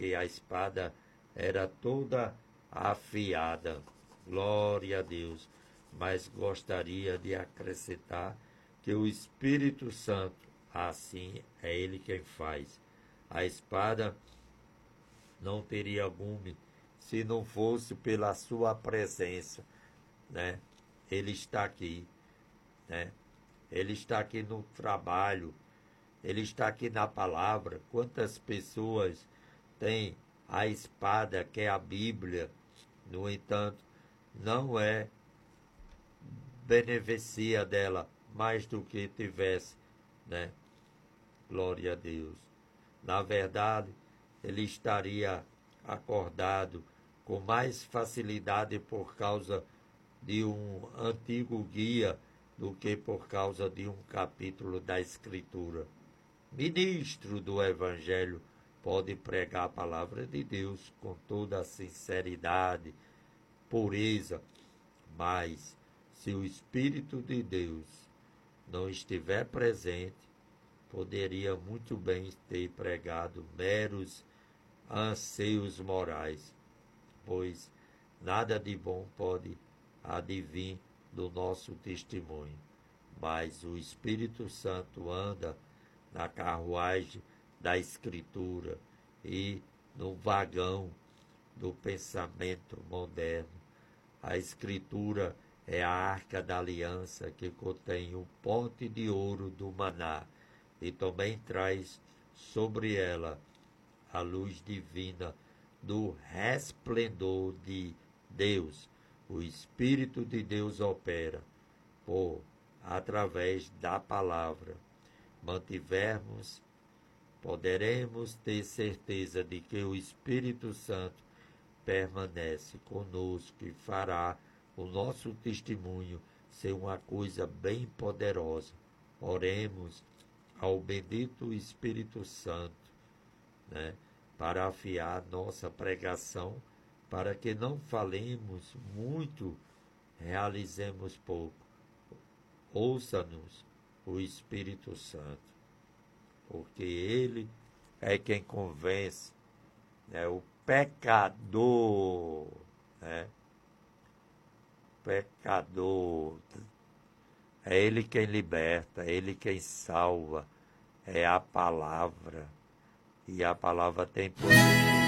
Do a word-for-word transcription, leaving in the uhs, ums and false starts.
porque a espada era toda afiada. Glória a Deus. Mas gostaria de acrescentar que o Espírito Santo, assim é Ele quem faz. A espada não teria gume se não fosse pela sua presença, né? Ele está aqui, né? Ele está aqui no trabalho, Ele está aqui na palavra. Quantas pessoas têm a espada, que é a Bíblia, no entanto, não é beneficia dela mais do que tivesse, né? Glória a Deus. Na verdade, ele estaria acordado com mais facilidade por causa de um antigo guia do que por causa de um capítulo da Escritura. Ministro do Evangelho pode pregar a palavra de Deus com toda a sinceridade, pureza, mas se o Espírito de Deus não estiver presente, poderia muito bem ter pregado meros anseios morais, pois nada de bom pode advir do nosso testemunho. Mas o Espírito Santo anda na carruagem da Escritura e no vagão do pensamento moderno. A Escritura é a arca da aliança que contém o pote de ouro do maná e também traz sobre ela a luz divina do resplendor de Deus. O Espírito de Deus opera por através da palavra. Mantivermos, poderemos ter certeza de que o Espírito Santo permanece conosco e fará o nosso testemunho ser uma coisa bem poderosa. Oremos ao bendito Espírito Santo, né, para afiar nossa pregação, para que não falemos muito, realizemos pouco. Ouça-nos o Espírito Santo, porque Ele é quem convence, né, o pecador, né? Pecador. É Ele quem liberta, é Ele quem salva, é a palavra. E a palavra tem poder.